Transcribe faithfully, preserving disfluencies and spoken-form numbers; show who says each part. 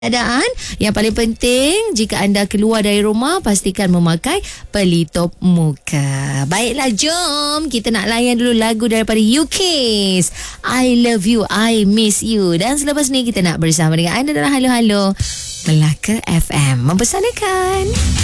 Speaker 1: Keadaan yang paling penting jika anda keluar dari rumah, pastikan memakai pelitup muka. Baiklah, jom kita nak layan dulu lagu daripada U Ks, I Love You, I Miss You. Dan selepas ni kita nak bersama dengan anda dalam Halo Halo Melaka F M mempersanakan.